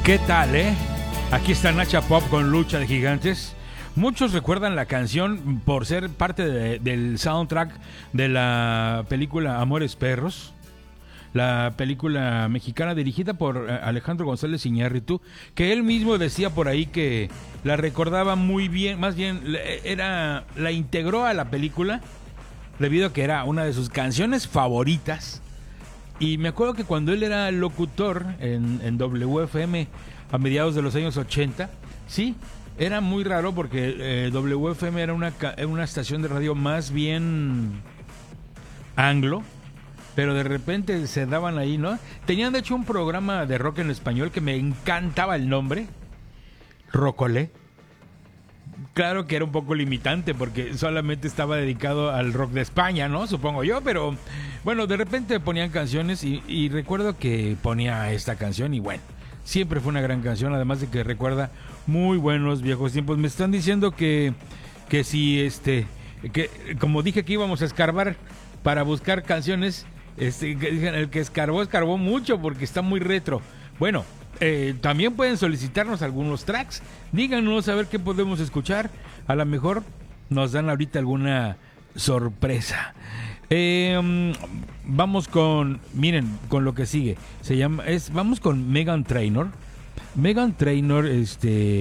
¿Qué tal, Aquí está Nacha Pop con Lucha de Gigantes. Muchos recuerdan la canción por ser parte del soundtrack de la película Amores Perros, la película mexicana dirigida por Alejandro González Iñárritu, que él mismo decía por ahí que la recordaba muy bien, más bien la integró a la película debido a que era una de sus canciones favoritas. Y me acuerdo que cuando él era locutor en WFM a mediados de los años 80, sí, era muy raro porque WFM era una estación de radio más bien anglo, pero de repente se daban ahí, ¿no? Tenían de hecho un programa de rock en español que me encantaba el nombre, Rocolé. Claro que era un poco limitante porque solamente estaba dedicado al rock de España, ¿no? Supongo yo, pero bueno, de repente ponían canciones y recuerdo que ponía esta canción y bueno, siempre fue una gran canción, además de que recuerda muy buenos viejos tiempos. Me están diciendo que si que como dije que íbamos a escarbar para buscar canciones, el que escarbó mucho porque está muy retro. Bueno, también pueden solicitarnos algunos tracks. Díganos a ver qué podemos escuchar. A lo mejor nos dan ahorita alguna sorpresa. Vamos con lo que sigue. Vamos con Meghan Trainor. Meghan Trainor, es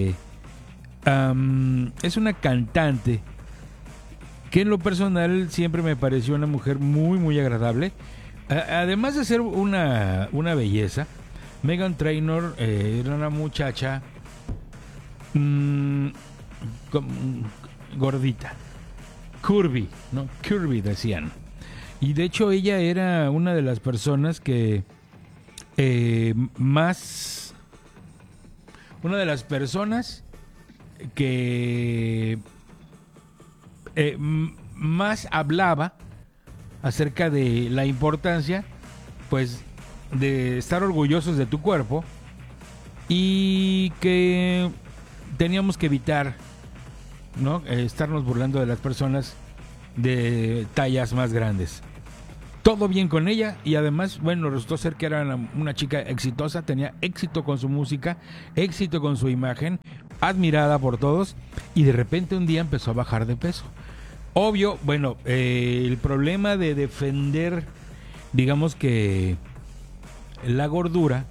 una cantante que en lo personal siempre me pareció una mujer muy, muy agradable. Además de ser una belleza, Meghan Trainor era una muchacha gordita, curvy, ¿no? Curvy decían. Y de hecho ella era una de las personas que más hablaba acerca de la importancia, pues, de estar orgullosos de tu cuerpo y que teníamos que evitar, ¿no? Estarnos burlando de las personas de tallas más grandes. Todo bien con ella y además, bueno, resultó ser que era una chica exitosa, tenía éxito con su música, éxito con su imagen, admirada por todos y de repente un día empezó a bajar de peso. Obvio, bueno, el problema de defender, digamos que la gordura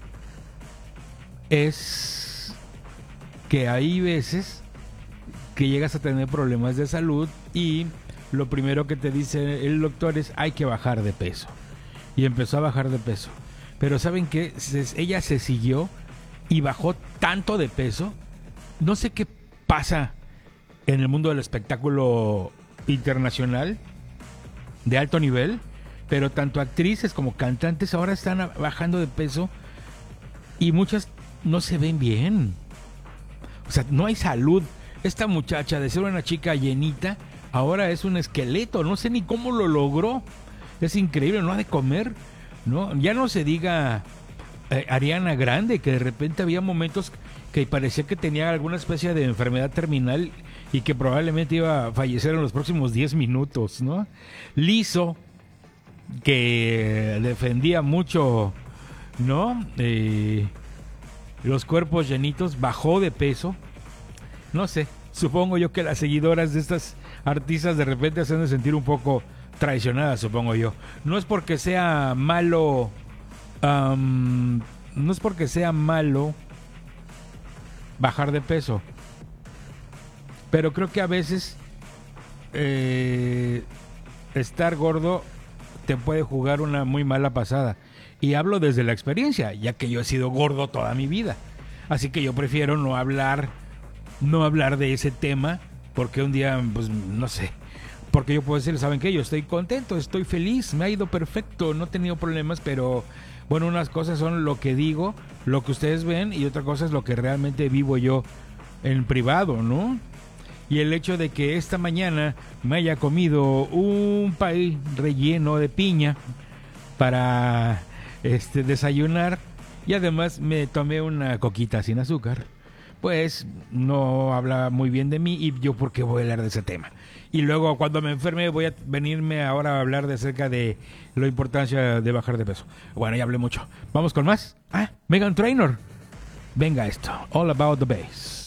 es que hay veces que llegas a tener problemas de salud y lo primero que te dice el doctor es hay que bajar de peso. Y empezó a bajar de peso. Pero ¿saben qué? Ella se siguió y bajó tanto de peso. No sé qué pasa en el mundo del espectáculo internacional de alto nivel, pero tanto actrices como cantantes ahora están bajando de peso y muchas no se ven bien. O sea, no hay salud. Esta muchacha de ser una chica llenita ahora es un esqueleto, no sé ni cómo lo logró. Es increíble, no ha de comer, ¿no? Ya no se diga Ariana Grande, que de repente había momentos que parecía que tenía alguna especie de enfermedad terminal y que probablemente iba a fallecer en los próximos 10 minutos, ¿no? Lizzo, que defendía mucho, ¿no? Los cuerpos llenitos, bajó de peso. No sé, supongo yo que las seguidoras de estas artistas de repente se han de sentir un poco traicionadas, supongo yo. No es porque sea malo, bajar de peso, pero creo que a veces estar gordo te puede jugar una muy mala pasada. Y hablo desde la experiencia, ya que yo he sido gordo toda mi vida. Así que yo prefiero no hablar de ese tema, porque un día, pues, no sé, porque yo puedo decir, ¿saben qué? Yo estoy contento, estoy feliz, me ha ido perfecto, no he tenido problemas, pero bueno, unas cosas son lo que digo, lo que ustedes ven, y otra cosa es lo que realmente vivo yo en privado, ¿no? Y el hecho de que esta mañana me haya comido un pay relleno de piña para desayunar y además me tomé una coquita sin azúcar, pues no habla muy bien de mí y yo por qué voy a hablar de ese tema. Y luego cuando me enferme voy a venirme ahora a hablar de acerca de la importancia de bajar de peso. Bueno, ya hablé mucho. Vamos con más. Meghan Trainor. Venga esto, All About the Bass.